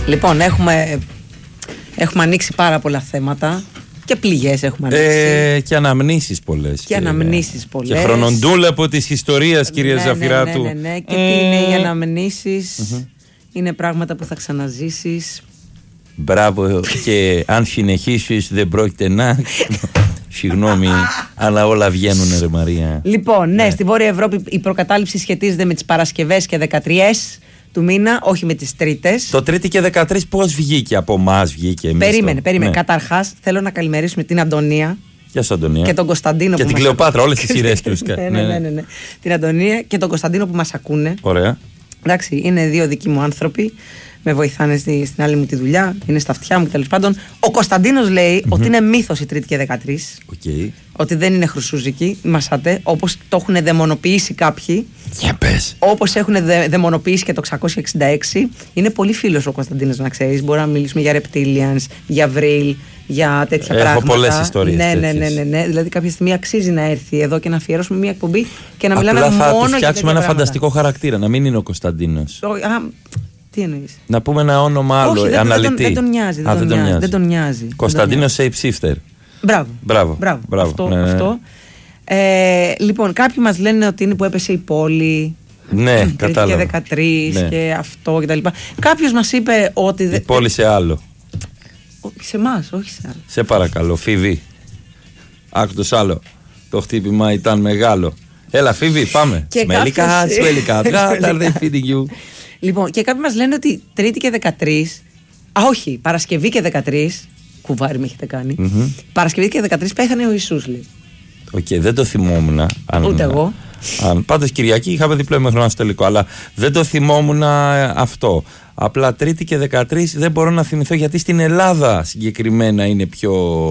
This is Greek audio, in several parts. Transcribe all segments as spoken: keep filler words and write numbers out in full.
Λοιπόν, έχουμε, έχουμε ανοίξει πάρα πολλά θέματα. Και πληγές έχουμε ανοίξει. Ε, και αναμνήσεις πολλές. Και, και αναμνήσεις πολλές. Και χρονοτούλα από της ιστορίας, κυρία ναι, Ζαφυράτου. Ναι, ναι, ναι, ναι. Και mm. τι είναι οι αναμνήσεις. Mm-hmm. Είναι πράγματα που θα ξαναζήσεις. Μπράβο. Και αν συνεχίσεις δεν πρόκειται να. Συγγνώμη, αλλά όλα βγαίνουν, ρε Μαρία. Λοιπόν, ναι, ναι, στη Βόρεια Ευρώπη η προκατάληψη σχετίζεται με τις Παρασκευές και δεκατρείς του μήνα, όχι με τις Τρίτες. Το Τρίτη και δεκατρείς πώς βγήκε, από εμάς βγήκε. Εμείς περίμενε, το... περίμενε. Ναι. Καταρχάς, θέλω να καλημερίσουμε την Αντωνία. Γεια σου, Αντωνία. Και τον Κωνσταντίνο και που την μας Κλεοπάτρα, όλες τις σειρές του. ναι, ναι, ναι, ναι, ναι. Την Αντωνία και τον Κωνσταντίνο που μας ακούνε. Ωραία. Εντάξει, είναι δύο δικοί μου άνθρωποι. Με βοηθάνε στη, στην άλλη μου τη δουλειά. Είναι στα αυτιά μου και τέλος πάντων. Ο Κωνσταντίνος λέει mm-hmm. ότι είναι μύθος η Τρίτη και δεκατρείς. Okay. Ότι δεν είναι χρυσούζικη. Μασάτε. Όπως το έχουν δαιμονοποιήσει κάποιοι. Για πες. Όπως έχουν δε, δαιμονοποιήσει και το εξακόσια εξήντα έξι. Είναι πολύ φίλος ο Κωνσταντίνος, να ξέρεις. Μπορεί να μιλήσουμε για reptilians, για βρύλ, για τέτοια Έχω πράγματα. Έχω πολλές ιστορίες. Ναι, ναι, ναι, ναι, ναι. Δηλαδή κάποια στιγμή αξίζει να έρθει εδώ και να αφιερώσουμε μια εκπομπή και να απλά μιλάμε θα μόνο για φτιάξουμε ένα πράγματα. φανταστικό χαρακτήρα. Να μην είναι ο Κωνσταντίνος. Τι εννοείς? Να πούμε ένα όνομα άλλο, όχι, αναλυτή. Δεν, δεν τον νοιάζει. Δεν, Α, τον, δεν, τον νοιάζει. δεν τον νοιάζει. Κωνσταντίνος Shapeshifter. Μπράβο. Μπράβο. Μπράβο. Μπράβο. Αυτό. Ναι, ναι. αυτό. Ε, λοιπόν, κάποιοι μας λένε ότι είναι που έπεσε η πόλη. Ναι, κατάλαβα. Και δεκατρείς ναι. και αυτό κτλ. Κάποιος μας είπε ότι. Η πόλη σε άλλο. Σε εμάς, όχι σε άλλο. Σε παρακαλώ, Φίβη. Άκου το άλλο. Το χτύπημα ήταν μεγάλο. Έλα, Φίβη, πάμε. Σμέλικα, σμέλικα. What are they feeding you? Λοιπόν, και κάποιοι μας λένε ότι Τρίτη και δεκατρείς. Α, όχι, Παρασκευή και δεκατρείς. Κουβάρι με έχετε κάνει. Mm-hmm. Παρασκευή και δεκατρείς πέθανε ο Ιησούς, λέει. Οκ, okay, δεν το θυμόμουν. Αν, ούτε εγώ. Αν, πάντως Κυριακή είχαμε διπλό ημίχρονο στο τελικό, αλλά δεν το θυμόμουν αυτό. Απλά Τρίτη και δεκατρείς δεν μπορώ να θυμηθώ, γιατί στην Ελλάδα συγκεκριμένα είναι πιο.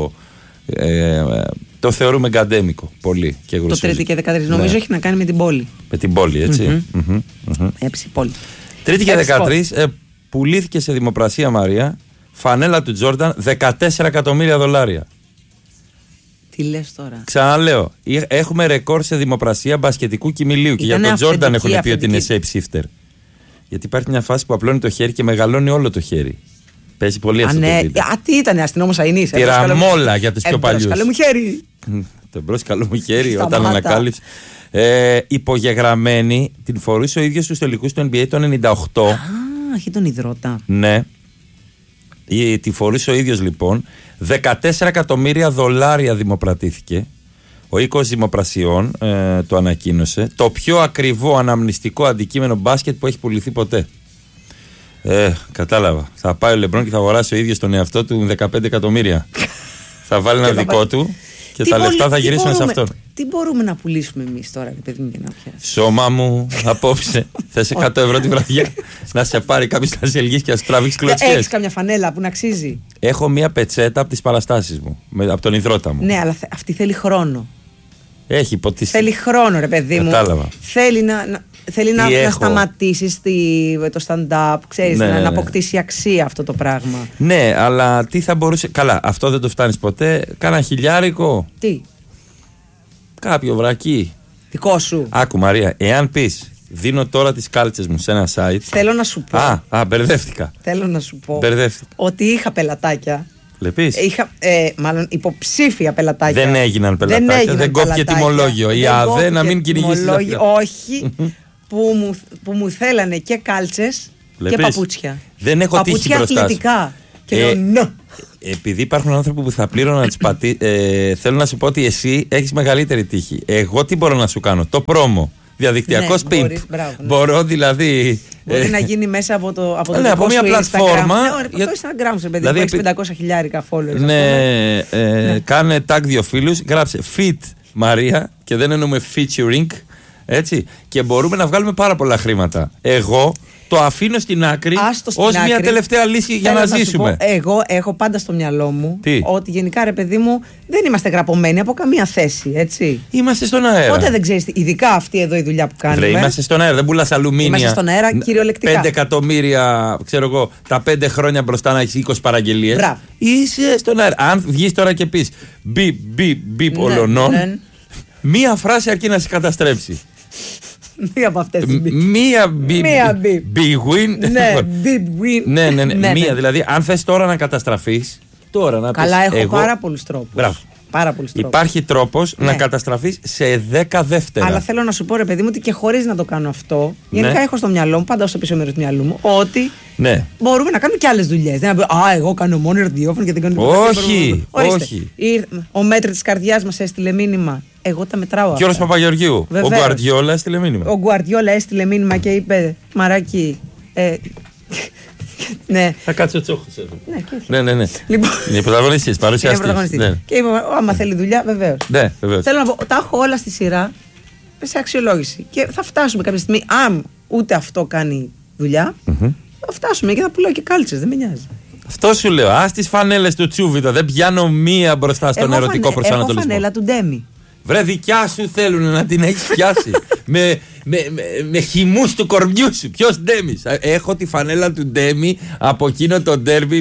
Ε, το θεωρούμε γκαντέμικο πολύ και το Τρίτη και δεκατρείς. Νομίζω ναι. έχει να κάνει με την πόλη. Με την πόλη, έτσι. Mm-hmm. Mm-hmm. Mm-hmm. Έψη πόλη. Τρίτη και δεκατρείς ε, πουλήθηκε σε δημοπρασία, Μαρία, φανέλα του Τζόρνταν δεκατέσσερα εκατομμύρια δολάρια. Τι λες τώρα? Ξαναλέω, έχουμε ρεκόρ σε δημοπρασία μπασκετικού κοιμηλίου. Και για τον Τζόρνταν έχουν πει ότι είναι shapeshifter. Γιατί υπάρχει μια φάση που απλώνει το χέρι και μεγαλώνει όλο το χέρι. Παίζει πολύ αυτό ναι. το βίντεο. Α, τι ήταν, αστυνόμος Αϊνής. Τυραμόλα για τους πιο παλιούς. Καλό μου χέρι. Το μπρος καλό μου χέρι όταν ανακάλυψε. Ε, υπογεγραμμένη την φορούσε ο ίδιος στους τελικούς του N B A το ενενήντα οκτώ. Α, έχει τον υδρότα. Ναι. Η, τη φορούσε ο ίδιος λοιπόν. δεκατέσσερα εκατομμύρια δολάρια δημοπρατήθηκε. Ο οίκος δημοπρασιών ε, το ανακοίνωσε. Το πιο ακριβό αναμνηστικό αντικείμενο μπάσκετ που έχει πουληθεί ποτέ. Ε, κατάλαβα. Θα πάει ο Λεμπρόν και θα αγοράσει ο ίδιος τον εαυτό του δεκαπέντε εκατομμύρια. Θα βάλει ένα δικό του και τι τα πολύ, λεφτά θα γυρίσουν μπορούμε, σε αυτόν. Τι μπορούμε να πουλήσουμε εμείς τώρα, παιδί μου, για να πιάσει? Σώμα μου, απόψε. Θες εκατό ευρώ τη βραδιά να σε πάρει κάποιος να σε ελγείς και να σου τραβήξει κλωτσιές? Έχεις καμιά φανέλα που να αξίζει? Έχω μία πετσέτα από τις παραστάσεις μου, με, από τον υδρότα μου. Ναι, αλλά αυτή θέλει χρόνο. Έχει υποτίσει. Θέλει χρόνο, ρε παιδί μου. Κατάλαβα. Θέλει να, να, θέλει να, να σταματήσει το stand-up, ξέρεις, ναι, να, να αποκτήσει αξία αυτό το πράγμα. Ναι, αλλά τι θα μπορούσε. Καλά, αυτό δεν το φτάνεις ποτέ. Κάνα χιλιάρικο. Τι? Κάποιο βρακί. Δικό σου. Άκου, Μαρία, εάν πεις δίνω τώρα τις κάλτσες μου σε ένα site. Θέλω να σου πω. Α, α μπερδεύτηκα. Θέλω να σου πω. Μπερδεύτηκα. Ότι είχα πελατάκια. Λεπείς. Είχα, ε, μάλλον υποψήφια πελατάκια. Δεν έγιναν πελατάκια. Δεν, έγιναν δεν κόπηκε τιμολόγιο. Η ΑΔΕ να μην κυνηγήσει. Όχι. που, μου, που μου θέλανε και κάλτσες και παπούτσια. Δεν έχω τύχει μπροστά σου. Παπούτσια αθλητικά. Και λέω no. Επειδή υπάρχουν άνθρωποι που θα πλήρωναν να τις πατήσει, ε, θέλω να σου πω ότι εσύ έχεις μεγαλύτερη τύχη. Εγώ τι μπορώ να σου κάνω? Το πρόμο. Διαδικτυακός ναι, πιμπ. μπορείς, μπράβο, ναι. Μπορώ δηλαδή. Μπορεί ε, να γίνει μέσα από το, από το ναι, από μια πλατφόρμα. Ναι, από το Instagram σου, παιδί. Δηλαδή, έχει πεντακόσια χιλιάρικα followers. Ναι, ε, ναι. Κάνε tag δύο φίλους, γράψε fit Μαρία και δεν εννοούμε featuring. Έτσι. Και μπορούμε να βγάλουμε πάρα πολλά χρήματα. Εγώ το αφήνω στην άκρη ως μια τελευταία λύση για να, να ζήσουμε. Πω, εγώ έχω πάντα στο μυαλό μου Τι? ότι γενικά, ρε παιδί μου, δεν είμαστε γραπωμένοι από καμία θέση, έτσι. Είμαστε στον αέρα. Ποτέ δεν ξέρεις, ειδικά αυτή εδώ η δουλειά που κάνουμε. Βρε, είμαστε στον αέρα, δεν πουλάς αλουμίνια. Είμαστε στον αέρα κυριολεκτικά. Πέντε εκατομμύρια, ξέρω εγώ, τα πέντε χρόνια μπροστά να έχεις είκοσι παραγγελίες. Μπράβο. Είσαι στον αέρα. Αν βγεις τώρα και πεις μπιπ, μπιπ, μπιπ, ολονών, μία φράση αρκεί να σε καταστρέψει. Μία από αυτές. Μία big win. Ναι, big win. Ναι, ναι, ναι. Μία. Δηλαδή, αν θες τώρα να καταστραφείς. Τώρα να Καλά, πεις, έχω εγώ... πάρα πολλούς τρόπους. Μπράβο. Πάρα πολλούς τρόπους. Υπάρχει τρόπος ναι. να καταστραφείς σε δέκα δεύτερα. Αλλά θέλω να σου πω, ρε παιδί μου, ότι και χωρίς να το κάνω αυτό, ναι. γενικά έχω στο μυαλό μου, πάντα στο πίσω μέρος του μυαλού μου, ότι ναι. μπορούμε να κάνουμε και άλλες δουλειές. Δεν να πω, α, εγώ κάνω μόνο ραδιόφωνο και δεν κάνω. Όχι, όχι. Ο μέτρη της καρδιάς μας έστειλε μήνυμα. Εγώ τα μετράω αυτά. Γιώργος Παπαγεωργίου. Βεβαίως. Ο Γκουαρδιόλα έστειλε μήνυμα. Ο Γκουαρδιόλα έστειλε μήνυμα και είπε, Μαράκι. Ε, ναι. Θα κάτσει ο Τσόχος εδώ. Ναι, ναι, ναι, ναι. Λοιπόν, είναι πρωταγωνιστής, παρουσιαστής. Ναι. Και είπε, άμα θέλει δουλειά, βεβαίως. Ναι, βεβαίως. Θέλω να πω, τα έχω όλα στη σειρά σε αξιολόγηση. Και θα φτάσουμε κάποια στιγμή, αν ούτε αυτό κάνει δουλειά, mm-hmm. θα φτάσουμε και θα πουλάω και κάλτσες, δεν με νοιάζει. Αυτό σου λέω. Α τις φανέλες του Τσούβιτα, δεν πιάνω μία μπροστά στον εγώ ερωτικό φανε, προσανατολισμό. Έχω φανέλα του Ντέμι. Βρε, δικιά σου θέλουν να την έχει πιάσει. με, με, με, με χυμούς του κορμιού σου. Ποιος Ντέμις? Έχω τη φανέλα του Ντέμι από εκείνο το ντέρμπι.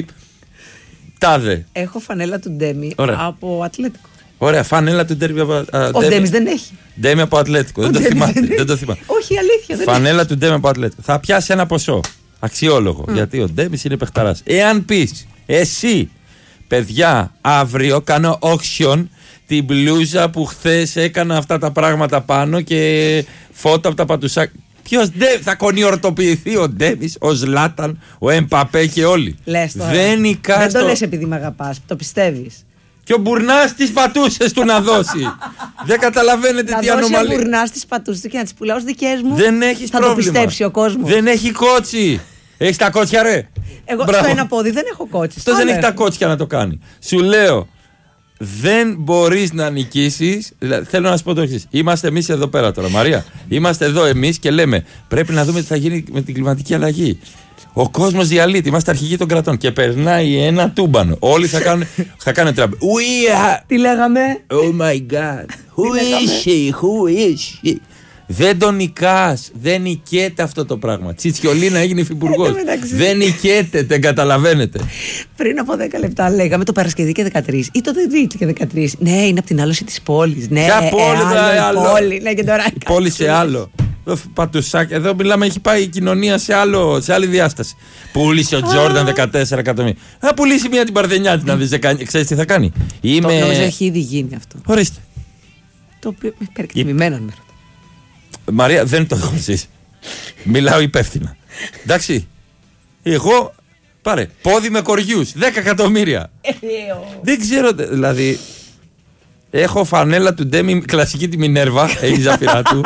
Τάδε. Έχω φανέλα του Ντέμι από Ατλέτικο. Ωραία, φανέλα του ντέρμπι από Ατλέτικο. Ο Ντέμις δεν έχει. Ντέμι από Ατλέτικο. Δεν το θυμάται. Δεν το θυμάται. Όχι, αλήθεια. Δεν φανέλα έχει. Του Ντέμι από Ατλέτικο. Θα πιάσει ένα ποσό. Αξιόλογο. Mm. Γιατί ο Ντέμις είναι παιχταράς. Εάν πεις εσύ, παιδιά, αύριο κάνω auction την μπλούζα που χθες έκανα αυτά τα πράγματα πάνω και φώτα από τα πατουσάκια. Ποιος θα κονιορτοποιηθεί? Ο Ντέμις, ο Ζλάταν, ο Εμπαπέ και όλοι. Λες τώρα. Δεν νικάς. Δεν το το... λες επειδή με αγαπάς, το πιστεύεις. Και ο Μπουρνάς τις πατούσες του να δώσει. Δεν καταλαβαίνετε να τι ανομαλία. Να δώσει ο Μπουρνάς τις πατούσες του και να τις πουλάω στις δικές μου. Δεν έχεις θα πρόβλημα. Θα το πιστέψει ο κόσμος. Δεν έχει κότσι. Έχεις τα κότσια, ρε? Εγώ Μπράβο. στο ένα πόδι δεν έχω κότσι. Αυτό δεν έχει τα κότσια να το κάνει. Σου λέω, δεν μπορείς να νικήσεις. Δηλαδή, θέλω να σου πω το εξής. Είμαστε εμείς εδώ πέρα τώρα, Μαρία. Είμαστε εδώ εμείς και λέμε πρέπει να δούμε τι θα γίνει με την κλιματική αλλαγή. Ο κόσμος διαλύεται. Είμαστε αρχηγοί των κρατών. Και περνάει ένα τούμπανο. Όλοι θα κάνουν, θα κάνουν τραμπ. Τι λέγαμε? Oh my god. Who is she? Who is she? Δεν τον νικάς. Δεν νικέται αυτό το πράγμα. Τσιτσιολίνα έγινε υφυπουργός. Δεν νικέται, δεν καταλαβαίνετε. Πριν από δέκα λεπτά λέγαμε το Παρασκευή και δεκατρείς ή το Τρίτη και δεκατρείς. Ναι, είναι από την άλωση της πόλης. Ναι, ποια πόλη, ε, άλλο, άλλο. Πόλη. Ναι, και τώρα η πόλη σε άλλο. Πατουσάκια. Εδώ μιλάμε, έχει πάει η κοινωνία σε, άλλο, σε άλλη διάσταση. Πούλησε ο Τζόρνταν δεκατέσσερα εκατομμύρια. Θα πουλήσει μία την Παρθενιάτη να δεις. Ξέρεις τι θα κάνει? Είμαι... Το νομίζω έχει ήδη γίνει αυτό. Ορίστε. Το οποίο με υπερεκτιμημένο μέρο. Μαρία, δεν το έχω ζήσει. Μιλάω υπεύθυνα. Εντάξει. Εγώ, πάρε, πόδι με κοριούς, δέκα εκατομμύρια. Δεν ξέρω, δηλαδή. Έχω φανέλα του Ντέμι, κλασική τη Μινέρβα, έχει ζαφυρά του.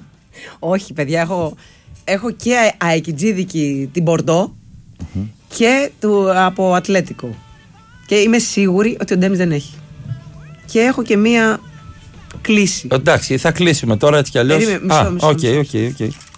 Όχι, παιδιά, έχω, έχω και αεκιτζίδικη την Μπορντό mm-hmm. και του, από Ατλέτικο. Και είμαι σίγουρη ότι ο Ντέμις δεν έχει. Και έχω και μία κλίση. Εντάξει, θα κλείσουμε τώρα έτσι κι αλλιώς. Περίμενε, μισό, Α, μισό, οκ, μισό. οκ, οκ.